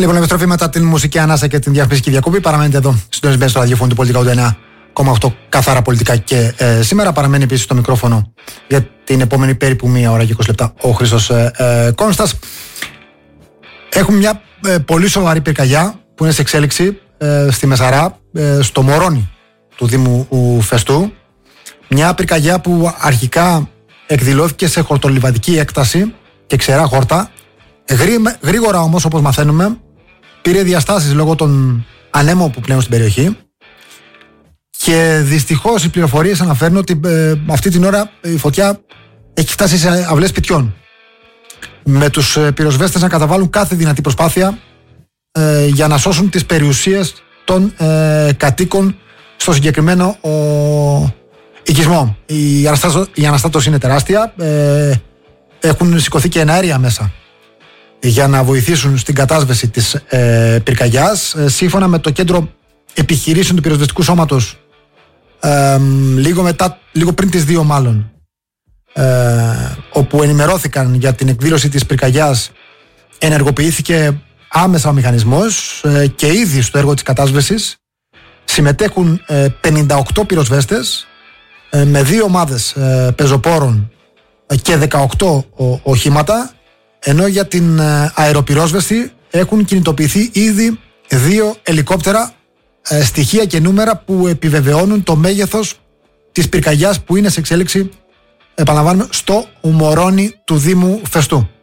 Λοιπόν, επιστροφή μετά την μουσική ανάσα και την διαφημιστική διακοπή. Παραμένετε εδώ συντονισμένοι στο ραδιόφωνο του Πολιτικά 89,8 καθαρά πολιτικά και σήμερα. Παραμένει επίσης στο μικρόφωνο για την επόμενη περίπου 1 ώρα και 20 λεπτά ο Χρήστος Κόνστας. Έχουμε μια πολύ σοβαρή πυρκαγιά που είναι σε εξέλιξη στη Μεσαρά, στο Μωρόνι του Δήμου Φεστού. Μια πυρκαγιά που αρχικά εκδηλώθηκε σε χορτολιβαδική έκταση και ξερά χόρτα. Γρήγορα όμως, όπως μαθαίνουμε, πήρε διαστάσεις λόγω των ανέμων που πλέουν στην περιοχή και δυστυχώς οι πληροφορίες αναφέρουν ότι αυτή την ώρα η φωτιά έχει φτάσει σε αυλές σπιτιών, με τους πυροσβέστες να καταβάλουν κάθε δυνατή προσπάθεια για να σώσουν τις περιουσίες των κατοίκων στο συγκεκριμένο οικισμό. Η αναστάτωση είναι τεράστια, έχουν σηκωθεί και εναέρια μέσα για να βοηθήσουν στην κατάσβεση της πυρκαγιάς. Σύμφωνα με το Κέντρο Επιχειρήσεων του Πυροσβεστικού Σώματος, λίγο πριν τις 2 μάλλον, όπου ενημερώθηκαν για την εκδήλωση της πυρκαγιάς, ενεργοποιήθηκε άμεσα ο μηχανισμός και ήδη στο έργο της κατάσβεσης συμμετέχουν 58 πυροσβέστες με 2 ομάδες πεζοπόρων και 18 οχήματα, ενώ για την αεροπυρόσβεση έχουν κινητοποιηθεί ήδη 2 ελικόπτερα, στοιχεία και νούμερα που επιβεβαιώνουν το μέγεθος της πυρκαγιάς που είναι σε εξέλιξη, επαναλαμβάνουμε, στο Μωρόνι του Δήμου Φεστού.